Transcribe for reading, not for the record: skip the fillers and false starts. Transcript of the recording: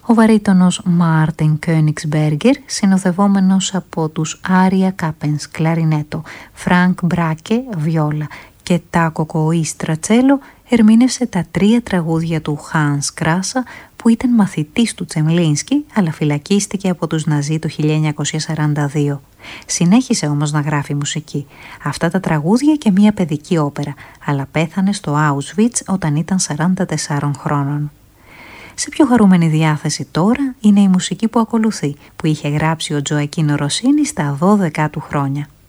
Ο βαρύτονος Μάρτιν Κόνιγκσμπέργκερ, συνοδευόμενος από τους Άρια Κάπενς κλαρινέτο, Φρανκ Μπράκε βιόλα και Τάκο Κοΐστρα τσέλο, ερμήνευσε τα 3 τραγούδια του Χάνς Κράσα, που ήταν μαθητής του Τσεμλίνσκι, αλλά φυλακίστηκε από τους Ναζί το 1942. Συνέχισε όμως να γράφει μουσική, αυτά τα τραγούδια και μία παιδική όπερα, αλλά πέθανε στο Auschwitz όταν ήταν 44 χρόνων. Σε πιο χαρούμενη διάθεση τώρα είναι η μουσική που ακολουθεί, που είχε γράψει ο Τζοακίνο Ροσίνι στα 12 του χρόνια.